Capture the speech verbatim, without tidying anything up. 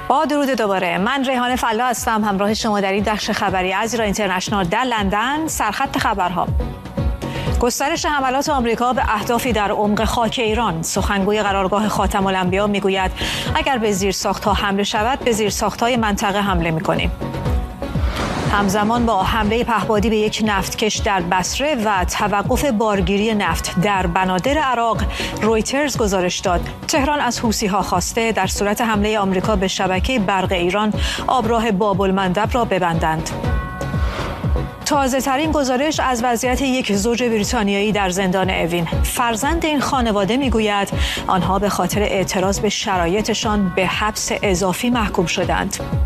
با درود دوباره، من ریحانه فلا هستم، همراه شما در این بخش خبری از ایران اینترنشنال در لندن. سرخط خبرها: گسترش حملات آمریکا به اهدافی در عمق خاک ایران. سخنگوی قرارگاه خاتم الانبیا میگوید اگر به زیرساخت‌ها حمله شود، به زیرساخت‌های منطقه حمله می‌کنیم. همزمان با حمله پهپادی به یک نفتکش در بصره و توقف بارگیری نفت در بنادر عراق، رویترز گزارش داد تهران از حوثی‌ها خواسته در صورت حمله آمریکا به شبکه برق ایران آبراه باب‌المندب را ببندند. تازه ترین گزارش از وضعیت یک زوج بریتانیایی در زندان اوین. فرزند این خانواده میگوید آنها به خاطر اعتراض به شرایطشان به حبس اضافی محکوم شدند.